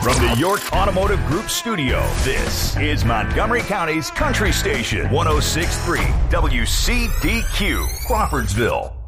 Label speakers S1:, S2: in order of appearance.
S1: From the York Automotive Group studio, this is Montgomery County's Country Station, 106.3 WCDQ, Crawfordsville.